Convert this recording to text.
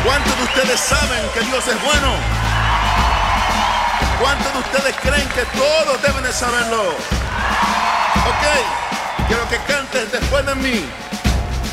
¿Cuántos de ustedes saben que Dios es bueno? ¿Cuántos de ustedes creen que todos deben de saberlo? Ok, quiero que cantes después de mí.